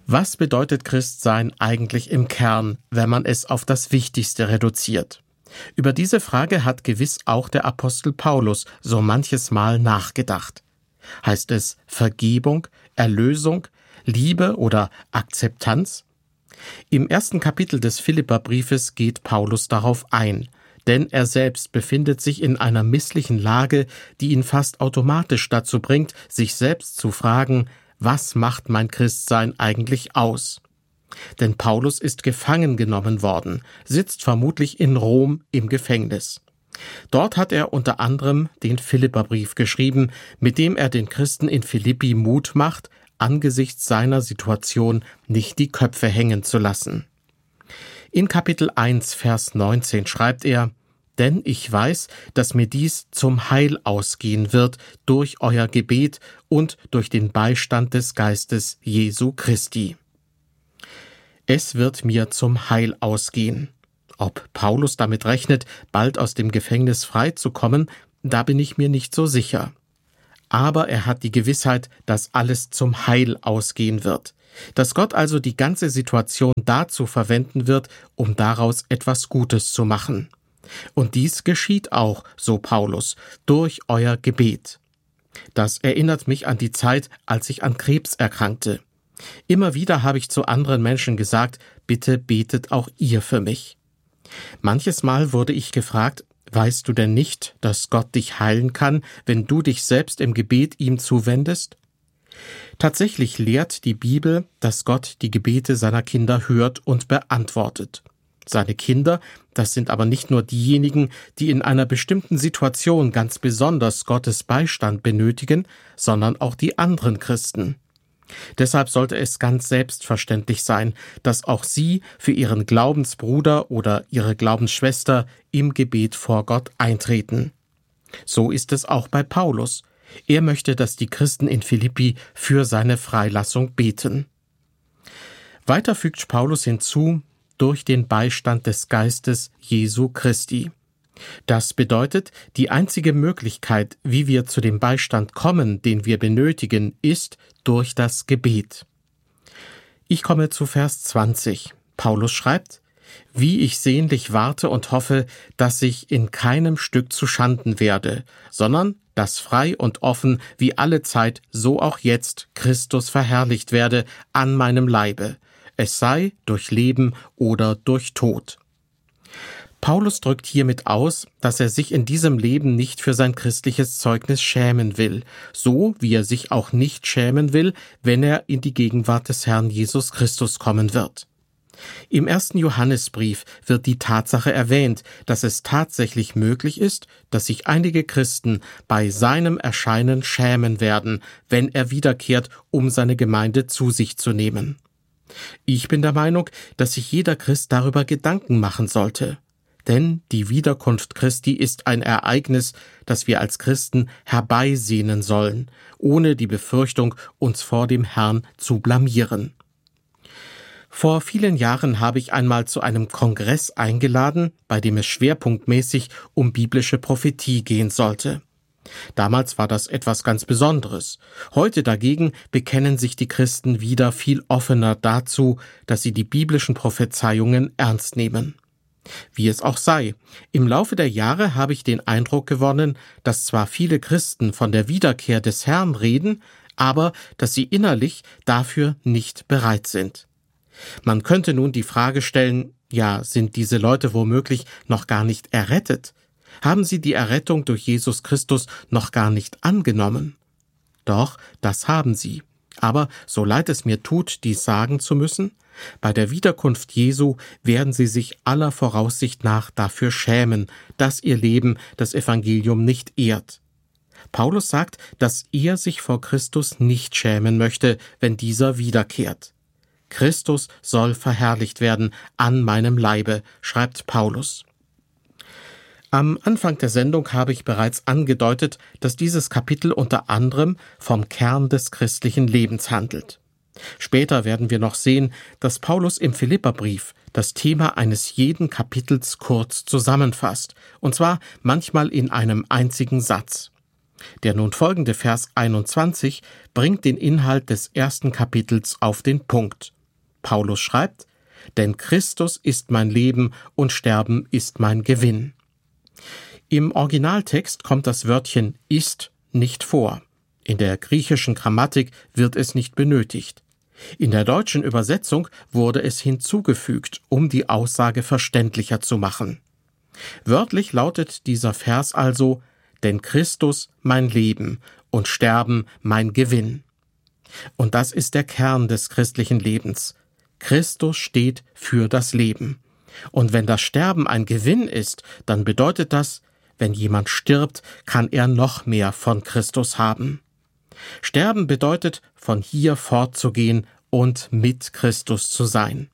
Was bedeutet Christsein eigentlich im Kern, wenn man es auf das Wichtigste reduziert? Über diese Frage hat gewiss auch der Apostel Paulus so manches Mal nachgedacht. Heißt es Vergebung, Erlösung, Liebe oder Akzeptanz? Im 1. Kapitel des Philipperbriefes geht Paulus darauf ein, denn er selbst befindet sich in einer misslichen Lage, die ihn fast automatisch dazu bringt, sich selbst zu fragen, was macht mein Christsein eigentlich aus? Denn Paulus ist gefangen genommen worden, sitzt vermutlich in Rom im Gefängnis. Dort hat er unter anderem den Philipperbrief geschrieben, mit dem er den Christen in Philippi Mut macht, angesichts seiner Situation nicht die Köpfe hängen zu lassen. In Kapitel 1, Vers 19 schreibt er: Denn ich weiß, dass mir dies zum Heil ausgehen wird durch euer Gebet und durch den Beistand des Geistes Jesu Christi. Es wird mir zum Heil ausgehen. Ob Paulus damit rechnet, bald aus dem Gefängnis freizukommen, da bin ich mir nicht so sicher. Aber er hat die Gewissheit, dass alles zum Heil ausgehen wird, dass Gott also die ganze Situation dazu verwenden wird, um daraus etwas Gutes zu machen. Und dies geschieht auch, so Paulus, durch euer Gebet. Das erinnert mich an die Zeit, als ich an Krebs erkrankte. Immer wieder habe ich zu anderen Menschen gesagt, bitte betet auch ihr für mich. Manches Mal wurde ich gefragt, weißt du denn nicht, dass Gott dich heilen kann, wenn du dich selbst im Gebet ihm zuwendest? Tatsächlich lehrt die Bibel, dass Gott die Gebete seiner Kinder hört und beantwortet. Seine Kinder, das sind aber nicht nur diejenigen, die in einer bestimmten Situation ganz besonders Gottes Beistand benötigen, sondern auch die anderen Christen. Deshalb sollte es ganz selbstverständlich sein, dass auch Sie für Ihren Glaubensbruder oder Ihre Glaubensschwester im Gebet vor Gott eintreten. So ist es auch bei Paulus. Er möchte, dass die Christen in Philippi für seine Freilassung beten. Weiter fügt Paulus hinzu, durch den Beistand des Geistes Jesu Christi. Das bedeutet, die einzige Möglichkeit, wie wir zu dem Beistand kommen, den wir benötigen, ist durch das Gebet. Ich komme zu Vers 20. Paulus schreibt: Wie ich sehnlich warte und hoffe, dass ich in keinem Stück zu Schanden werde, sondern dass frei und offen wie alle Zeit, so auch jetzt, Christus verherrlicht werde an meinem Leibe, es sei durch Leben oder durch Tod. Paulus drückt hiermit aus, dass er sich in diesem Leben nicht für sein christliches Zeugnis schämen will, so wie er sich auch nicht schämen will, wenn er in die Gegenwart des Herrn Jesus Christus kommen wird. Im 1. Johannesbrief wird die Tatsache erwähnt, dass es tatsächlich möglich ist, dass sich einige Christen bei seinem Erscheinen schämen werden, wenn er wiederkehrt, um seine Gemeinde zu sich zu nehmen. Ich bin der Meinung, dass sich jeder Christ darüber Gedanken machen sollte. Denn die Wiederkunft Christi ist ein Ereignis, das wir als Christen herbeisehnen sollen, ohne die Befürchtung, uns vor dem Herrn zu blamieren. Vor vielen Jahren habe ich einmal zu einem Kongress eingeladen, bei dem es schwerpunktmäßig um biblische Prophetie gehen sollte. Damals war das etwas ganz Besonderes. Heute dagegen bekennen sich die Christen wieder viel offener dazu, dass sie die biblischen Prophezeiungen ernst nehmen. Wie es auch sei, im Laufe der Jahre habe ich den Eindruck gewonnen, dass zwar viele Christen von der Wiederkehr des Herrn reden, aber dass sie innerlich dafür nicht bereit sind. Man könnte nun die Frage stellen, ja, sind diese Leute womöglich noch gar nicht errettet? Haben sie die Errettung durch Jesus Christus noch gar nicht angenommen? Doch, das haben sie. Aber, so leid es mir tut, dies sagen zu müssen, bei der Wiederkunft Jesu werden sie sich aller Voraussicht nach dafür schämen, dass ihr Leben das Evangelium nicht ehrt. Paulus sagt, dass er sich vor Christus nicht schämen möchte, wenn dieser wiederkehrt. Christus soll verherrlicht werden an meinem Leibe, schreibt Paulus. Am Anfang der Sendung habe ich bereits angedeutet, dass dieses Kapitel unter anderem vom Kern des christlichen Lebens handelt. Später werden wir noch sehen, dass Paulus im Philipperbrief das Thema eines jeden Kapitels kurz zusammenfasst, und zwar manchmal in einem einzigen Satz. Der nun folgende Vers 21 bringt den Inhalt des ersten Kapitels auf den Punkt. Paulus schreibt: Denn Christus ist mein Leben und Sterben ist mein Gewinn. Im Originaltext kommt das Wörtchen ist nicht vor. In der griechischen Grammatik wird es nicht benötigt. In der deutschen Übersetzung wurde es hinzugefügt, um die Aussage verständlicher zu machen. Wörtlich lautet dieser Vers also: Denn Christus mein Leben und Sterben mein Gewinn. Und das ist der Kern des christlichen Lebens. Christus steht für das Leben. Und wenn das Sterben ein Gewinn ist, dann bedeutet das, wenn jemand stirbt, kann er noch mehr von Christus haben. Sterben bedeutet, von hier fortzugehen und mit Christus zu sein.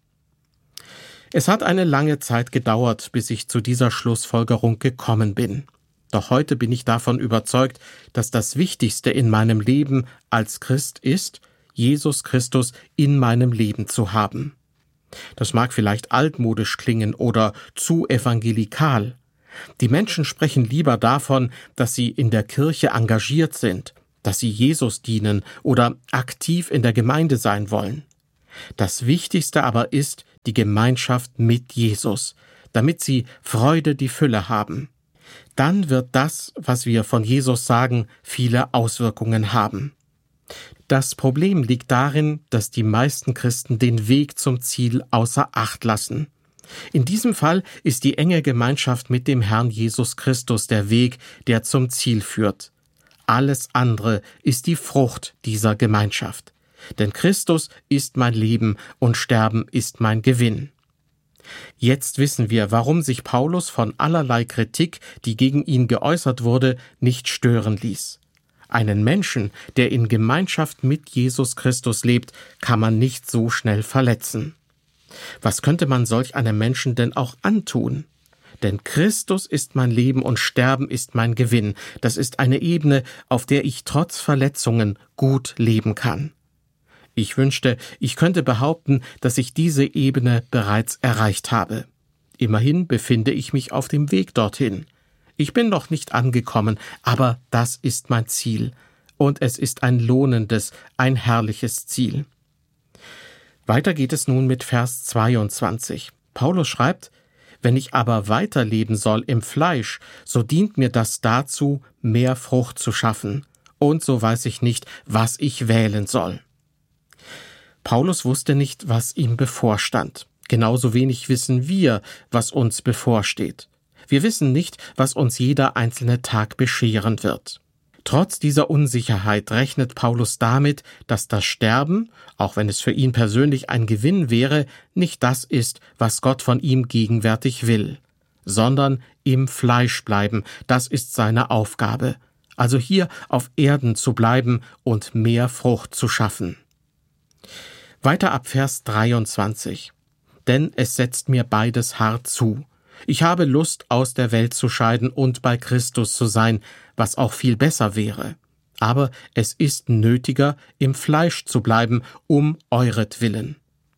Es hat eine lange Zeit gedauert, bis ich zu dieser Schlussfolgerung gekommen bin. Doch heute bin ich davon überzeugt, dass das Wichtigste in meinem Leben als Christ ist, Jesus Christus in meinem Leben zu haben. Das mag vielleicht altmodisch klingen oder zu evangelikal. Die Menschen sprechen lieber davon, dass sie in der Kirche engagiert sind, dass sie Jesus dienen oder aktiv in der Gemeinde sein wollen. Das Wichtigste aber ist die Gemeinschaft mit Jesus, damit sie Freude die Fülle haben. Dann wird das, was wir von Jesus sagen, viele Auswirkungen haben. Das Problem liegt darin, dass die meisten Christen den Weg zum Ziel außer Acht lassen. In diesem Fall ist die enge Gemeinschaft mit dem Herrn Jesus Christus der Weg, der zum Ziel führt. Alles andere ist die Frucht dieser Gemeinschaft. Denn Christus ist mein Leben und Sterben ist mein Gewinn. Jetzt wissen wir, warum sich Paulus von allerlei Kritik, die gegen ihn geäußert wurde, nicht stören ließ. Einen Menschen, der in Gemeinschaft mit Jesus Christus lebt, kann man nicht so schnell verletzen. Was könnte man solch einem Menschen denn auch antun? Denn Christus ist mein Leben und Sterben ist mein Gewinn. Das ist eine Ebene, auf der ich trotz Verletzungen gut leben kann. Ich wünschte, ich könnte behaupten, dass ich diese Ebene bereits erreicht habe. Immerhin befinde ich mich auf dem Weg dorthin. Ich bin noch nicht angekommen, aber das ist mein Ziel. Und es ist ein lohnendes, ein herrliches Ziel. Weiter geht es nun mit Vers 22. Paulus schreibt: Wenn ich aber weiterleben soll im Fleisch, so dient mir das dazu, mehr Frucht zu schaffen. Und so weiß ich nicht, was ich wählen soll. Paulus wusste nicht, was ihm bevorstand. Genauso wenig wissen wir, was uns bevorsteht. Wir wissen nicht, was uns jeder einzelne Tag bescheren wird. Trotz dieser Unsicherheit rechnet Paulus damit, dass das Sterben, auch wenn es für ihn persönlich ein Gewinn wäre, nicht das ist, was Gott von ihm gegenwärtig will, sondern im Fleisch bleiben, das ist seine Aufgabe, also hier auf Erden zu bleiben und mehr Frucht zu schaffen. Weiter ab Vers 23. Denn es setzt mir beides hart zu. Ich habe Lust, aus der Welt zu scheiden und bei Christus zu sein, was auch viel besser wäre. Aber es ist nötiger, im Fleisch zu bleiben, um euretwillen.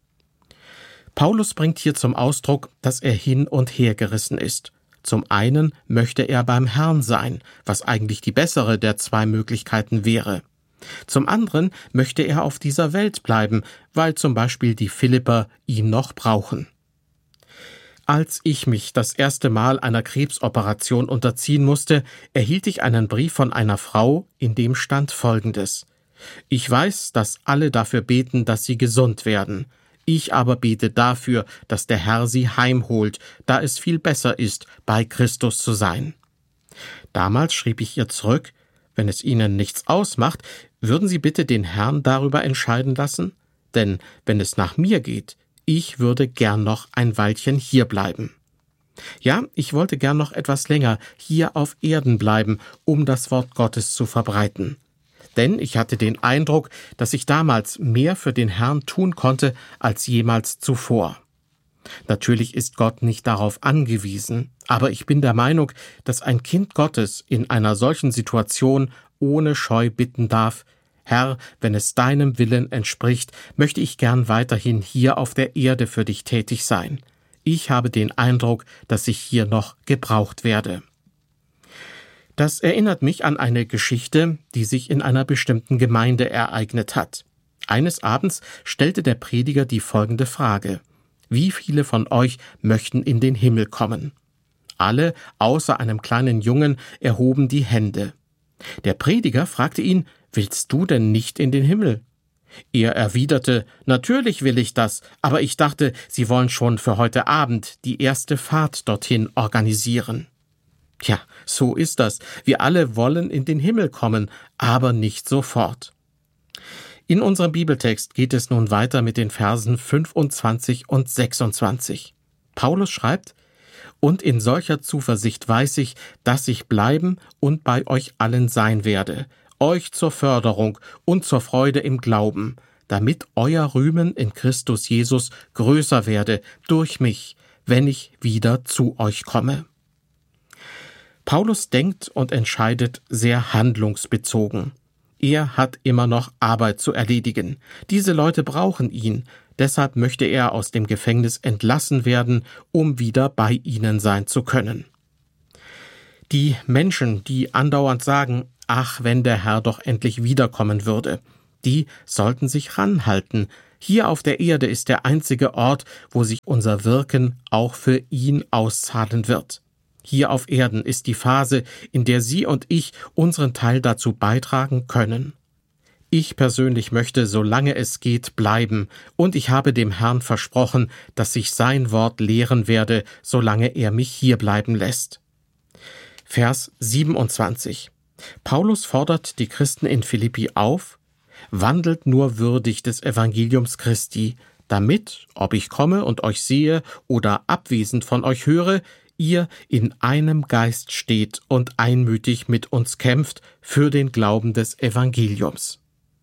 Paulus bringt hier zum Ausdruck, dass er hin und her gerissen ist. Zum einen möchte er beim Herrn sein, was eigentlich die bessere der zwei Möglichkeiten wäre. Zum anderen möchte er auf dieser Welt bleiben, weil zum Beispiel die Philipper ihn noch brauchen. Als ich mich das erste Mal einer Krebsoperation unterziehen musste, erhielt ich einen Brief von einer Frau, in dem stand Folgendes: Ich weiß, dass alle dafür beten, dass sie gesund werden. Ich aber bete dafür, dass der Herr sie heimholt, da es viel besser ist, bei Christus zu sein. Damals schrieb ich ihr zurück: Wenn es Ihnen nichts ausmacht, würden Sie bitte den Herrn darüber entscheiden lassen? Denn wenn es nach mir geht, ich würde gern noch ein Weilchen hier bleiben. Ja, ich wollte gern noch etwas länger hier auf Erden bleiben, um das Wort Gottes zu verbreiten. Denn ich hatte den Eindruck, dass ich damals mehr für den Herrn tun konnte als jemals zuvor. Natürlich ist Gott nicht darauf angewiesen, aber ich bin der Meinung, dass ein Kind Gottes in einer solchen Situation ohne Scheu bitten darf: Herr, wenn es deinem Willen entspricht, möchte ich gern weiterhin hier auf der Erde für dich tätig sein. Ich habe den Eindruck, dass ich hier noch gebraucht werde. Das erinnert mich an eine Geschichte, die sich in einer bestimmten Gemeinde ereignet hat. Eines Abends stellte der Prediger die folgende Frage: Wie viele von euch möchten in den Himmel kommen? Alle, außer einem kleinen Jungen, erhoben die Hände. Der Prediger fragte ihn: Willst du denn nicht in den Himmel? Er erwiderte: Natürlich will ich das, aber ich dachte, Sie wollen schon für heute Abend die erste Fahrt dorthin organisieren. Ja, so ist das. Wir alle wollen in den Himmel kommen, aber nicht sofort. In unserem Bibeltext geht es nun weiter mit den Versen 25 und 26. Paulus schreibt: Und in solcher Zuversicht weiß ich, dass ich bleiben und bei euch allen sein werde, euch zur Förderung und zur Freude im Glauben, damit euer Rühmen in Christus Jesus größer werde durch mich, wenn ich wieder zu euch komme. Paulus denkt und entscheidet sehr handlungsbezogen. Er hat immer noch Arbeit zu erledigen. Diese Leute brauchen ihn, deshalb möchte er aus dem Gefängnis entlassen werden, um wieder bei ihnen sein zu können. Die Menschen, die andauernd sagen: Ach, wenn der Herr doch endlich wiederkommen würde, die sollten sich ranhalten. Hier auf der Erde ist der einzige Ort, wo sich unser Wirken auch für ihn auszahlen wird. Hier auf Erden ist die Phase, in der Sie und ich unseren Teil dazu beitragen können. Ich persönlich möchte, solange es geht, bleiben, und ich habe dem Herrn versprochen, dass ich sein Wort lehren werde, solange er mich hier bleiben lässt. Vers 27. Paulus fordert die Christen in Philippi auf: Wandelt nur würdig des Evangeliums Christi, damit, ob ich komme und euch sehe oder abwesend von euch höre, ihr in einem Geist steht und einmütig mit uns kämpft für den Glauben des Evangeliums.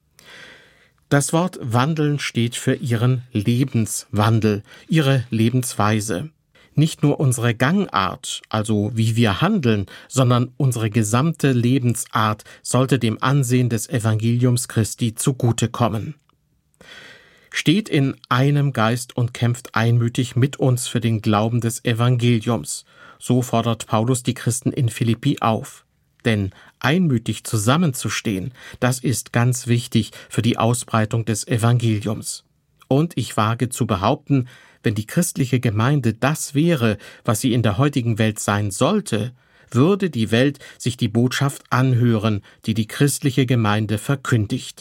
Das Wort wandeln steht für ihren Lebenswandel, ihre Lebensweise. Nicht nur unsere Gangart, also wie wir handeln, sondern unsere gesamte Lebensart sollte dem Ansehen des Evangeliums Christi zugutekommen. Steht in einem Geist und kämpft einmütig mit uns für den Glauben des Evangeliums. So fordert Paulus die Christen in Philippi auf. Denn einmütig zusammenzustehen, das ist ganz wichtig für die Ausbreitung des Evangeliums. Und ich wage zu behaupten, wenn die christliche Gemeinde das wäre, was sie in der heutigen Welt sein sollte, würde die Welt sich die Botschaft anhören, die die christliche Gemeinde verkündigt.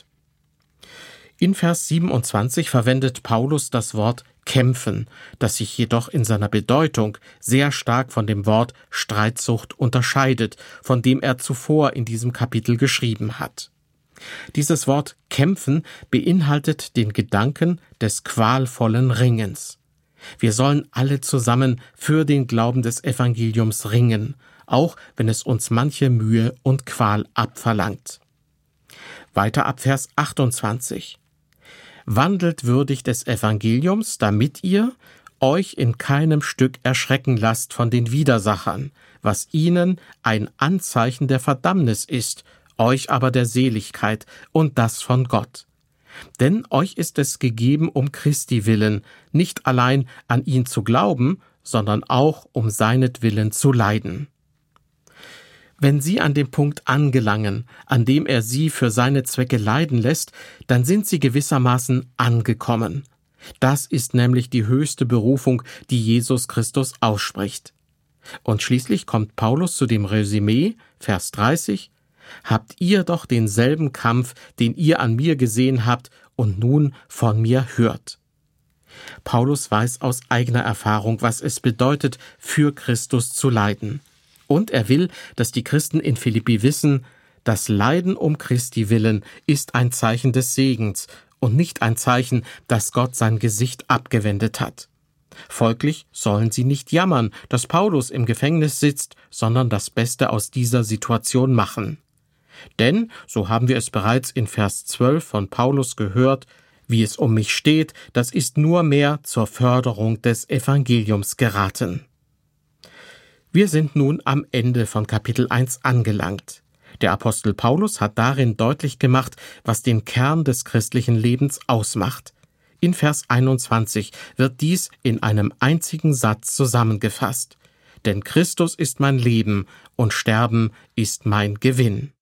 In Vers 27 verwendet Paulus das Wort kämpfen, das sich jedoch in seiner Bedeutung sehr stark von dem Wort Streitsucht unterscheidet, von dem er zuvor in diesem Kapitel geschrieben hat. Dieses Wort kämpfen beinhaltet den Gedanken des qualvollen Ringens. Wir sollen alle zusammen für den Glauben des Evangeliums ringen, auch wenn es uns manche Mühe und Qual abverlangt. Weiter ab Vers 28. Wandelt würdig des Evangeliums, damit ihr euch in keinem Stück erschrecken lasst von den Widersachern, was ihnen ein Anzeichen der Verdammnis ist, euch aber der Seligkeit, und das von Gott. Denn euch ist es gegeben um Christi willen, nicht allein an ihn zu glauben, sondern auch um seinetwillen zu leiden. Wenn Sie an dem Punkt angelangen, an dem er Sie für seine Zwecke leiden lässt, dann sind Sie gewissermaßen angekommen. Das ist nämlich die höchste Berufung, die Jesus Christus ausspricht. Und schließlich kommt Paulus zu dem Resümee, Vers 30, habt ihr doch denselben Kampf, den ihr an mir gesehen habt und nun von mir hört. Paulus weiß aus eigener Erfahrung, was es bedeutet, für Christus zu leiden. Und er will, dass die Christen in Philippi wissen, das Leiden um Christi willen ist ein Zeichen des Segens und nicht ein Zeichen, dass Gott sein Gesicht abgewendet hat. Folglich sollen sie nicht jammern, dass Paulus im Gefängnis sitzt, sondern das Beste aus dieser Situation machen. Denn, so haben wir es bereits in Vers 12 von Paulus gehört, wie es um mich steht, das ist nur mehr zur Förderung des Evangeliums geraten. Wir sind nun am Ende von Kapitel 1 angelangt. Der Apostel Paulus hat darin deutlich gemacht, was den Kern des christlichen Lebens ausmacht. In Vers 21 wird dies in einem einzigen Satz zusammengefasst. Denn Christus ist mein Leben und Sterben ist mein Gewinn.